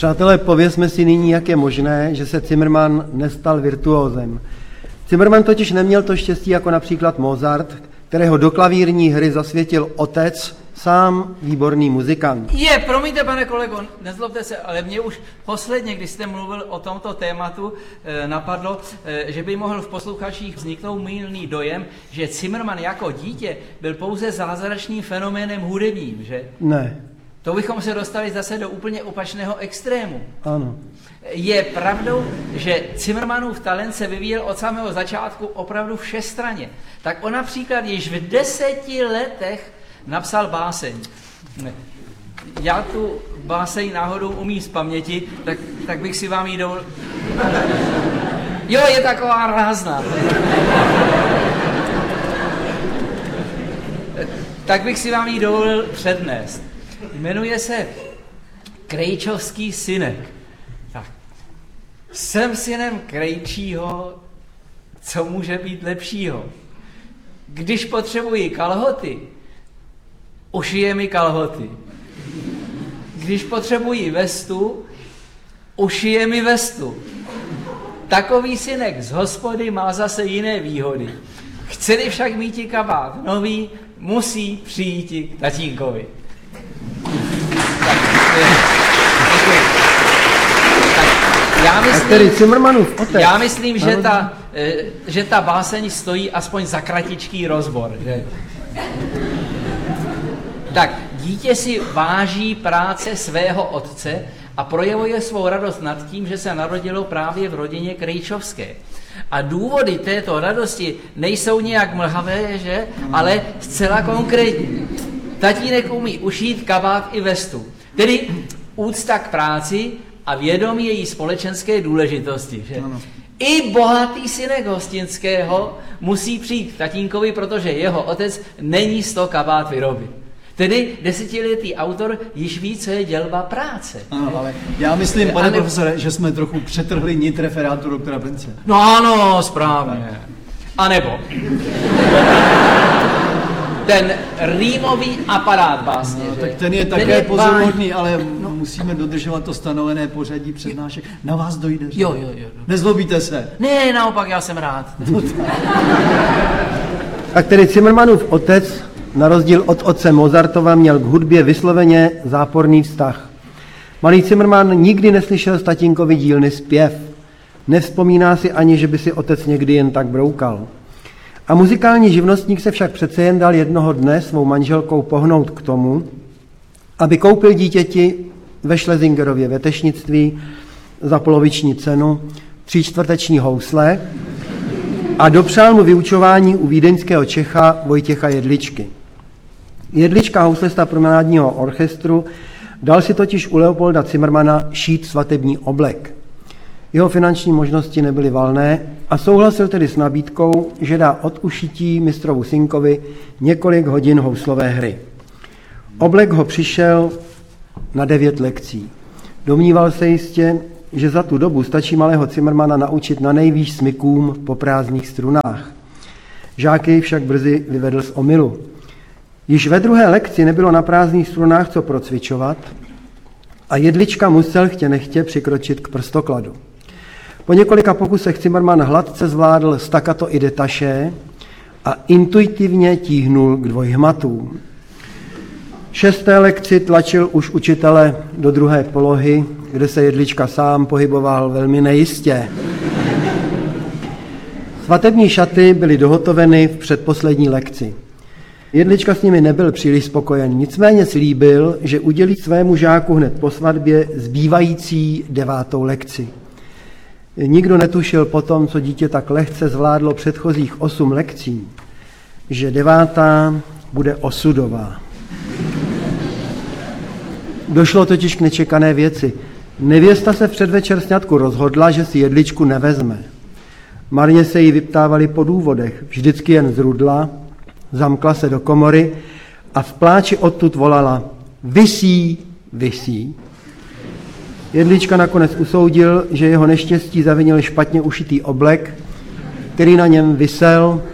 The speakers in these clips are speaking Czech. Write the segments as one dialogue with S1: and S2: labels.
S1: Přátelé, povězme si nyní, jak je možné, že se Zimmermann nestal virtuózem. Zimmermann totiž neměl to štěstí jako například Mozart, kterého do klavírní hry zasvětil otec, sám výborný muzikant.
S2: Promiňte, pane kolego, nezlobte se, ale mě už posledně, když jste mluvil o tomto tématu, napadlo, že by mohl v posluchačích vzniknout mylný dojem, že Zimmermann jako dítě byl pouze zázračným fenoménem hudebním, že?
S1: Ne.
S2: To bychom se dostali zase do úplně opačného extrému.
S1: Ano.
S2: Je pravdou, že Zimmermannův talent se vyvíjel od samého začátku opravdu všestranně. Tak on například již v 10 letech napsal báseň. Já tu báseň náhodou umím z paměti, tak bych si vám ji dovolil... Jo, je taková rázná. Tak bych si vám ji dovolil přednést. Jmenuje se Krejčovský synek. Tak. Jsem synem Krejčího, co může být lepšího? Když potřebuji kalhoty, ušije mi kalhoty. Když potřebuji vestu, ušije mi vestu. Takový synek z hospody má zase jiné výhody. Chce-li však mít kabát nový, musí přijít k tatínkovi. Já myslím, že ta báseň stojí aspoň za kratičký rozbor. Že? Tak, dítě si váží práce svého otce a projevuje svou radost nad tím, že se narodilo právě v rodině Krejčovské. A důvody této radosti nejsou nějak mlhavé, že? Ale zcela konkrétní. Tatínek umí ušít kabát i vestu. Tedy úcta k práci a vědomí její společenské důležitosti. Že? I bohatý synek Hostinského musí přijít k tatínkovi, protože jeho otec není z toho kabát vyrobit. Tedy 10letý autor již ví, co je dělba práce.
S3: Ano, ale já myslím, pane profesore, že jsme trochu přetrhli nit referátu doktora Prince.
S2: No ano, správně. A nebo ten rýmový aparát básně.
S3: No, tak ten je také pozoruhodný, ale musíme dodržovat to stanovené pořadí přednášek. Na vás dojde.
S2: Jo.
S3: Nezlobíte se.
S2: Ne, naopak, já jsem rád.
S1: Tak tedy Zimmermannův otec, na rozdíl od otce Mozartova, měl k hudbě vysloveně záporný vztah. Malý Zimmermann nikdy neslyšel z tatínkovy dílny zpěv. Nevzpomíná si ani, že by si otec někdy jen tak broukal. A muzikální živnostník se však přece jen dal jednoho dne svou manželkou pohnout k tomu, aby koupil dítěti ve Schlesingerově vetešnictví za poloviční cenu 3/4 housle a dopřál mu vyučování u vídeňského Čecha Vojtěcha Jedličky. Jedlička, houslista promenádního orchestru, dal si totiž u Leopolda Zimmermanna šít svatební oblek. Jeho finanční možnosti nebyly valné a souhlasil tedy s nabídkou, že dá od ušití mistrovu synkovi několik hodin houslové hry. Oblek ho přišel na 9 lekcí. Domníval se jistě, že za tu dobu stačí malého Zimmermanna naučit na nejvýš smykům po prázdných strunách. Žáky však brzy vyvedl z omylu. Již ve 2. lekci nebylo na prázdných strunách co procvičovat a Jedlička musel chtě nechtě přikročit k prstokladu. Po několika pokusech Zimmermann hladce zvládl staccato i detaché a intuitivně tíhnul k dvojhmatům. 6. lekci tlačil už učitele do 2. polohy, kde se Jedlička sám pohyboval velmi nejistě. Svatební šaty byly dohotoveny v předposlední lekci. Jedlička s nimi nebyl příliš spokojen, nicméně slíbil, že udělí svému žáku hned po svatbě zbývající 9. lekci. Nikdo netušil potom, co dítě tak lehce zvládlo předchozích 8 lekcí, že 9. bude osudová. Došlo totiž k nečekané věci. Nevěsta se v předvečer sňatku rozhodla, že si Jedličku nevezme. Marně se jí vyptávali po důvodech, vždycky jen zrudla, zamkla se do komory a v pláči odtud volala: visí, visí. Jedlička nakonec usoudil, že jeho neštěstí zavinil špatně ušitý oblek, který na něm visel.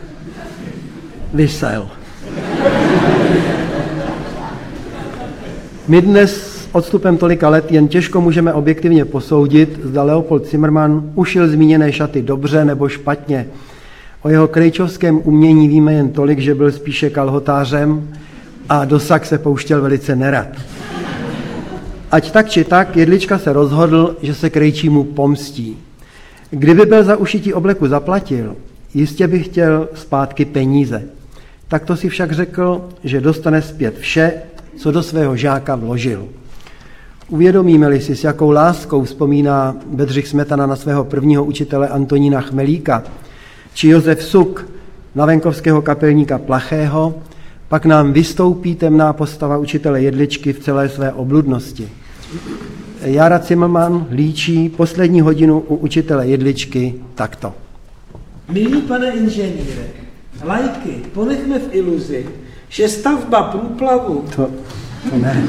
S1: My dnes odstupem tolika let jen těžko můžeme objektivně posoudit, zda Leopold Zimmermann ušil zmíněné šaty dobře nebo špatně. O jeho krejčovském umění víme jen tolik, že byl spíše kalhotářem a do sak se pouštěl velice nerad. Ať tak či tak, Jedlička se rozhodl, že se krejčímu pomstí. Kdyby byl za ušití obleku zaplatil, jistě by chtěl zpátky peníze. Takto si však řekl, že dostane zpět vše, co do svého žáka vložil. Uvědomíme-li si, s jakou láskou vzpomíná Bedřich Smetana na svého prvního učitele Antonína Chmelíka, či Josef Suk na venkovského kapelníka Plachého, pak nám vystoupí temná postava učitele Jedličky v celé své obludnosti. Jára Zimmermann líčí poslední hodinu u učitele Jedličky takto.
S4: Milý pane inženýre, lajky ponechme v iluzi, že stavba průplavu...
S1: To ne.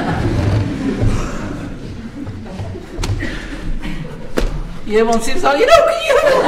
S2: On si vzal jinou knihu.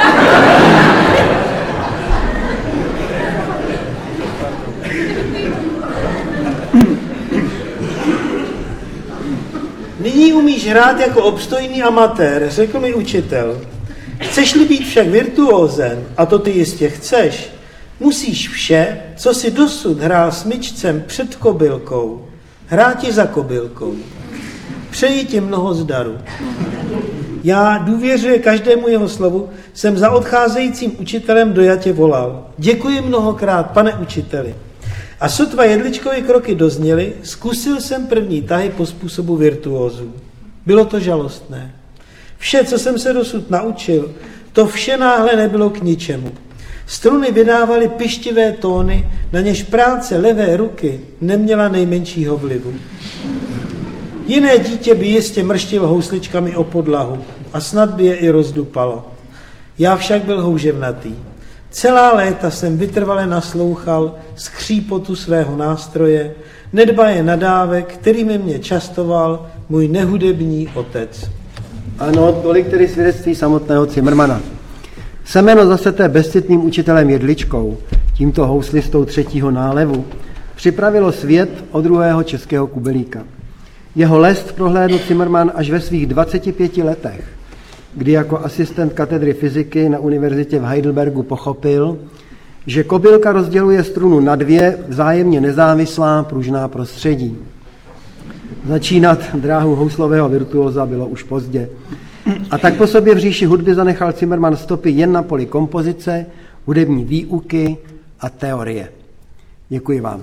S4: Nyní umíš hrát jako obstojný amatér, řekl mi učitel. Chceš-li být však virtuózem, a to ty jistě chceš, musíš vše, co si dosud hrál smyčcem před kobylkou, hráti za kobylkou. Přeji ti mnoho zdaru. Já důvěřuji každému jeho slovu, jsem za odcházejícím učitelem dojatě volal. Děkuji mnohokrát, pane učiteli. A sotva Jedličkovy kroky dozněly, zkusil jsem první tahy po způsobu virtuózů. Bylo to žalostné. Vše, co jsem se dosud naučil, to vše náhle nebylo k ničemu. Struny vydávaly pyštivé tóny, na něž práce levé ruky neměla nejmenšího vlivu. Jiné dítě by jistě mrštil housličkami o podlahu a snad by je i rozdupalo. Já však byl houževnatý. Celá léta jsem vytrvale naslouchal skřípotu svého nástroje, nedbaje nadávek, kterými mě častoval můj nehudební otec.
S1: Ano, tolik tedy svědectví samotného Zimmermana. Semeno zaseté bezcitným učitelem Jedličkou, tímto houslistou třetího nálevu, připravilo svět o druhého českého kubelíka. Jeho lest prohlédl Zimmermann až ve svých 25 letech, kdy jako asistent katedry fyziky na univerzitě v Heidelbergu pochopil, že kobylka rozděluje strunu na dvě vzájemně nezávislá pružná prostředí. Začínat dráhu houslového virtuóza bylo už pozdě. A tak po sobě v říši hudby zanechal Zimmermann stopy jen na poli kompozice, hudební výuky a teorie. Děkuji vám.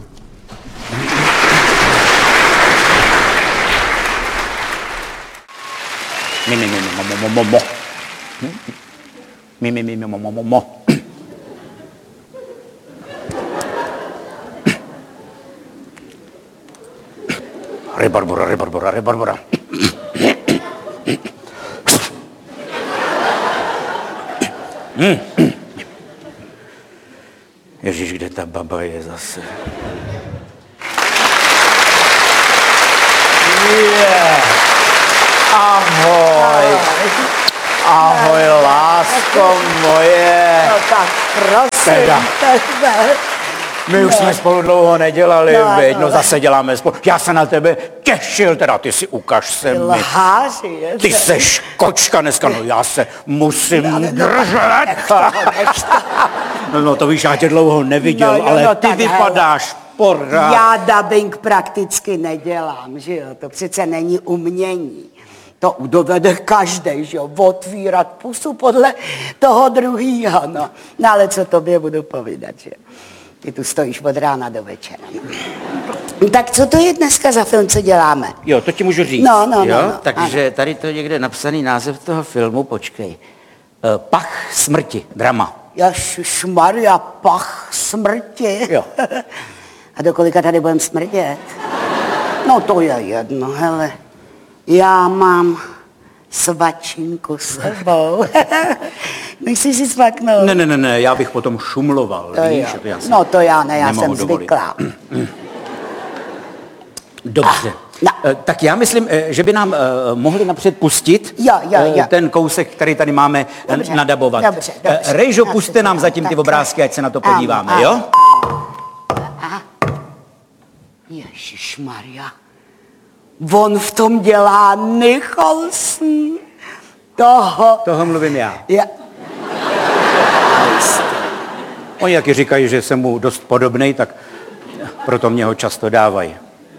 S5: Rebarbora. Ježíš, kde ta baba je zase? Ahoj. Ahoj, lásko moje.
S6: No tak prosím tebe.
S5: My už jsme spolu dlouho nedělali, viď? No zase děláme spolu. Já se na tebe těšil, teda ty si ukaž se mi.
S6: Lháři,
S5: Ty seš kočka dneska, no já se musím držet. No to víš, já tě dlouho neviděl, ale ty vypadáš pořád.
S6: Já dubbing prakticky nedělám, že jo, to přece není umění. To dovede každej, že jo, otvírat pusu podle toho druhýho, no. No ale co tobě budu povídat, že jo. Ty tu stojíš od rána do večera. No. Tak co to je dneska za film, co děláme?
S5: Jo, to ti můžu říct.
S6: No.
S5: Takže tady to je někde napsaný název toho filmu, počkej. Pach smrti, drama.
S6: Ježišmarja, pach smrti.
S5: Jo.
S6: A do kolika tady budem smrdět? No to je jedno, hele. Já mám svačinku s sebou. Nechci si svaknout?
S5: Ne, já bych potom šumloval,
S6: to
S5: víš?
S6: No to já ne, já jsem zvyklá.
S5: Dobře. Tak já myslím, že by nám mohli napřed pustit ten kousek, který tady máme nadabovat.
S6: Dobře.
S5: Rejžo, puste nám zatím ty obrázky, ať se na to podíváme, jo?
S6: Ježišmarja. On v tom dělá Nicholson.
S5: Toho mluvím já.
S6: Ja.
S5: Oni taky říkají, že jsem mu dost podobnej, tak proto mě ho často dávají.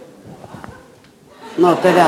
S6: No teda.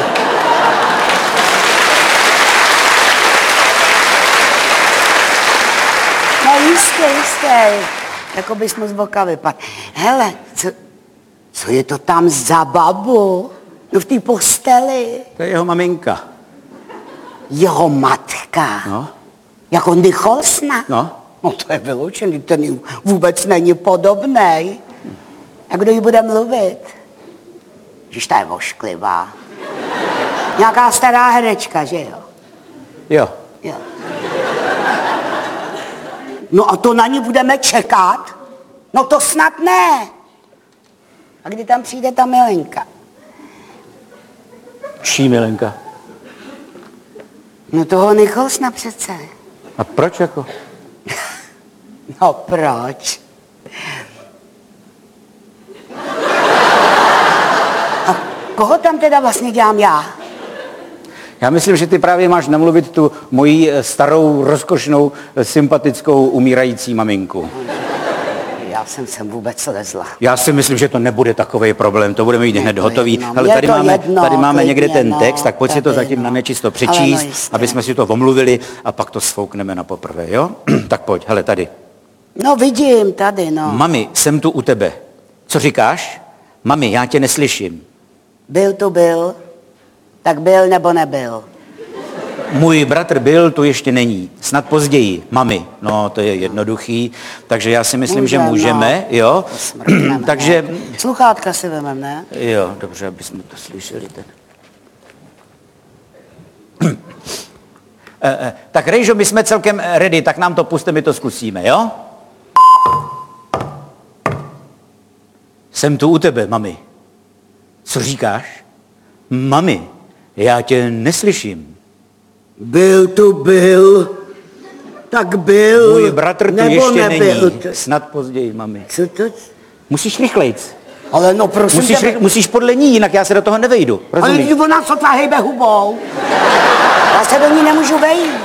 S6: No jistě. Jako bys mu z boka vypadl. Hele, co je to tam za babu? No v té posteli.
S5: To je jeho maminka.
S6: Jeho matka.
S5: No.
S6: Jako Nicholsona.
S5: No.
S6: No to je vyloučený, ten jí vůbec není podobnej. A kdo jí bude mluvit? Když ta je vošklivá. Nějaká stará herečka, že jo?
S5: Jo.
S6: Jo. No a to na ní budeme čekat? No to snad ne. A kdy tam přijde ta milenka?
S5: Čí milenka?
S6: No toho Nicholsona přece.
S5: A proč jako?
S6: No proč? A koho tam teda vlastně dělám já?
S5: Já myslím, že ty právě máš namluvit tu moji starou, rozkošnou, sympatickou, umírající maminku.
S6: Já jsem sem vůbec lezla.
S5: Já si myslím, že to nebude takový problém, to budeme mít hned hotový.
S6: jedno,
S5: Ale
S6: je
S5: tady
S6: to
S5: máme,
S6: jedno,
S5: tady máme někde
S6: klidně,
S5: ten
S6: no,
S5: text, tak pojď si to
S6: tady,
S5: zatím
S6: no.
S5: na nečisto
S6: Ale
S5: přečíst,
S6: no, jistě.
S5: aby jsme si to omluvili a pak to sfoukneme na poprvé, jo? Tak pojď, hele, tady.
S6: No vidím, tady, no.
S5: Mami, jsem tu u tebe. Co říkáš? Mami, já tě neslyším.
S6: Byl tu byl, tak byl nebo nebyl.
S5: Můj bratr byl, tu ještě není. Snad později. Mami, no to je jednoduchý, takže já si myslím, že můžeme, jo?
S6: To smrkneme,
S5: Takže,
S6: no. Sluchátka si vemem, ne?
S5: jo, dobře, aby jsme to slyšeli. Tak. Tak Rejžo, my jsme celkem ready, tak nám to puste, my to zkusíme, jo? Jsem tu u tebe, mami. Co říkáš? Mami, já tě neslyším.
S6: Byl tu byl, tak byl,
S5: Můj bratr tu
S6: nebo
S5: ještě
S6: nebyl.
S5: není. Snad později, mami.
S6: Co to?
S5: Musíš rychlejc.
S6: Ale no prosím tebe.
S5: Musíš podle ní, jinak já se do toho nevejdu.
S6: Ale
S5: Rozumíš?
S6: když ona sotva hejbe hubou. Já se do ní nemůžu vejít.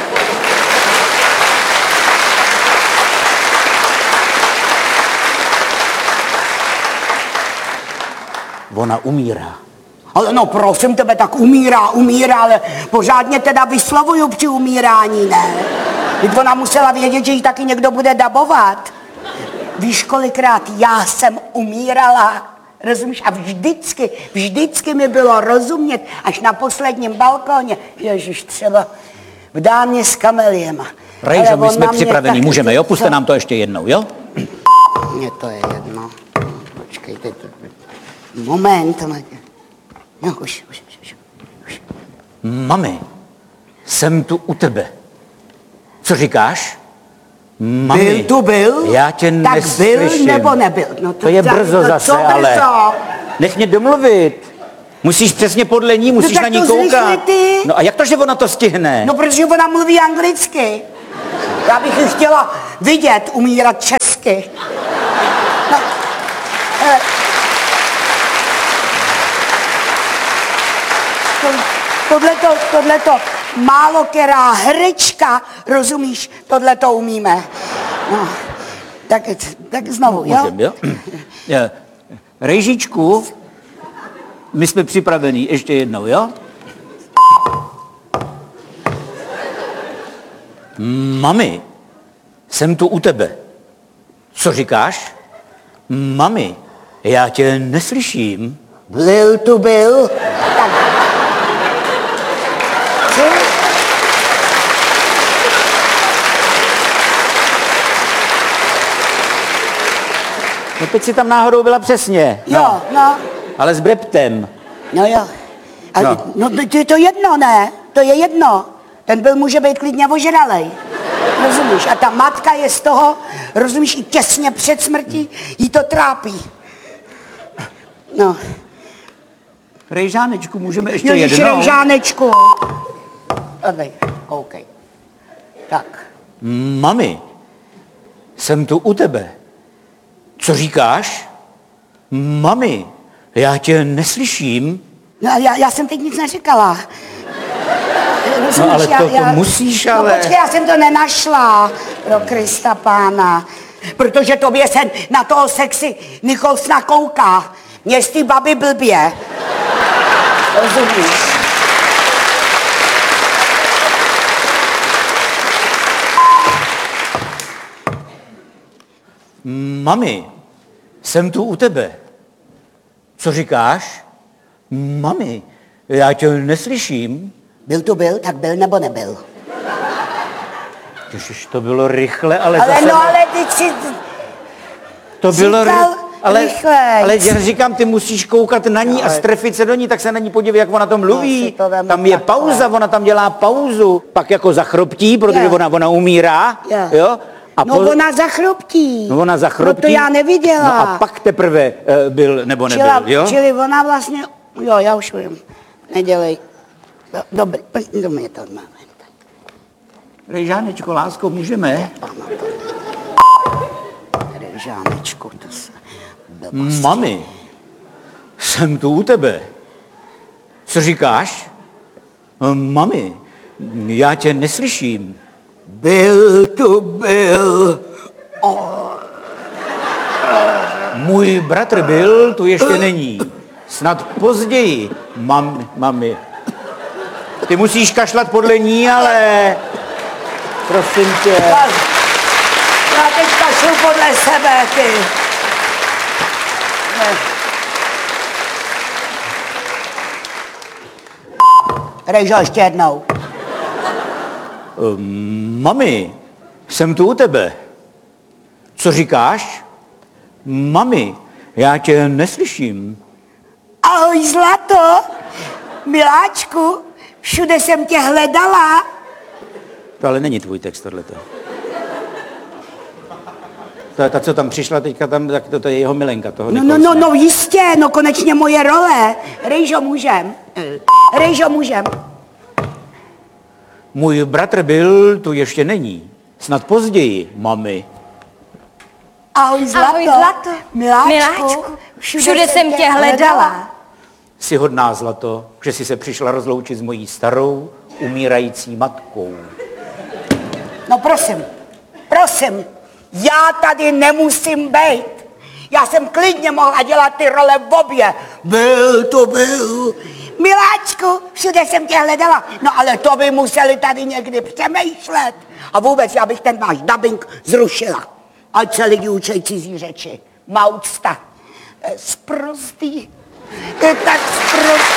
S5: Ona umírá.
S6: Ale no prosím tebe, tak umírá, ale pořádně teda vyslovuju při umírání, ne? Teď ona musela vědět, že ji taky někdo bude dabovat. Víš, kolikrát já jsem umírala, rozumíš? A vždycky mi bylo rozumět, až na posledním balkóně, ježiš, třeba v dámě s kameliema.
S5: Rejžo,
S6: Ale
S5: my
S6: on
S5: jsme
S6: na mě
S5: připraveni,
S6: taky-
S5: můžeme, jo? Puste
S6: Co?
S5: nám to ještě jednou, jo?
S6: Mně to je jedno. Počkejte. Moment. No, už.
S5: Mami, jsem tu u tebe. Co říkáš? Mami,
S6: Byl tu byl?
S5: já tě
S6: tak
S5: neslyším.
S6: byl nebo nebyl? No
S5: To je brzo zase,
S6: co
S5: ale
S6: brzo?
S5: nech mě domluvit. Musíš přesně podle ní, musíš
S6: tak
S5: na ní
S6: to zrychli
S5: koukat.
S6: ty.
S5: No a jak to, že ona to stihne?
S6: No, protože ona mluví anglicky. Já bych ji chtěla vidět umírat česky. No, tohleto málo která herečka, rozumíš, tohleto umíme. No, tak znovu, jo?
S5: Můžem, jo? Rejžičku, my jsme připraveni, ještě jednou, jo? Mami, jsem tu u tebe. Co říkáš? Mami, já tě neslyším.
S6: Byl tu byl. Tak. Co?
S5: No teď si tam náhodou byla přesně.
S6: Jo, no.
S5: Ale s breptem.
S6: No jo. A,
S5: No.
S6: no to je to jedno, ne? To je jedno. Ten byl může být klidně ožralej. Rozumíš? A ta matka je z toho, rozumíš, i těsně před smrtí, jí to trápí. No.
S5: Rejžánečku, můžeme ještě
S6: Ježiši,
S5: jednou?
S6: Rejžánečku. Tady, koukej. Tak.
S5: Mami, jsem tu u tebe. Co říkáš? Mami, já tě neslyším.
S6: No, já jsem teď nic neříkala.
S5: No ale to musíš, ale...
S6: No počkej, já jsem to nenašla, pro Krista pána. Protože tobě se na toho sexy Nicholsona kouká. Mě z té baby blbě. Rozumíš?
S5: Mami, jsem tu u tebe. Co říkáš? Mami, já tě neslyším.
S6: Byl, tak byl nebo nebyl?
S5: Ježiš, to bylo rychle, ale
S6: Ale
S5: zase...
S6: no, ale teď si...
S5: To bylo
S6: říkal
S5: ale
S6: rychlejc.
S5: já říkám, ty musíš koukat na ní a strefit se do ní, tak se na ní podívej, jak ona to mluví.
S6: to vemu
S5: Tam je
S6: takhle.
S5: pauza, ona tam dělá pauzu. Pak jako zachroptí, protože
S6: Je.
S5: ona umírá.
S6: Je.
S5: Jo? A
S6: No ona zachruptí.
S5: No ona zachruptí.
S6: No to já neviděla.
S5: No a pak teprve byl nebo nebyl, jo?
S6: Čili ona vlastně... Jo, já už vím. Nedělej. Dobrý, do mě to máme.
S5: Rejžánečko, lásko, můžeme?
S6: Rejžánečku, to se...
S5: Mami, jsem tu u tebe. Co říkáš? Mami, já tě neslyším.
S6: Byl tu byl.
S5: Můj bratr byl, tu ještě není. Snad později, mami. Ty musíš kašlat podle ní, ale... Prosím tě.
S6: Já teď kašlu podle sebe, ty. Rejžo, ještě jednou.
S5: Mami, jsem tu u tebe. Co říkáš? Mami, já tě neslyším.
S6: Ahoj, zlato. Miláčku, všude jsem tě hledala.
S5: To ale není tvůj text, tohleto. Ta, co tam přišla teďka, tak to je jeho milenka toho Nicholsona.
S6: No, jistě, no konečně moje role. Rejžo, můžem. Rejžo, můžem.
S5: Můj bratr byl, tu ještě není. Snad později, mami.
S6: Ahoj, zlato.
S7: Ahoj, zlato.
S6: Miláčku,
S7: všude jsem tě hledala.
S5: Jsi hodná, zlato, že jsi se přišla rozloučit s mojí starou, umírající matkou.
S6: No prosím, já tady nemusím být. Já jsem klidně mohla dělat ty role v obě. Byl. Miláčku, všude jsem tě hledala. No ale to by museli tady někdy přemýšlet. A vůbec já bych ten váš dubbing zrušila. Ať se lidi učej cizí řeči. Má úcta. Sprostý. Tak sprostý.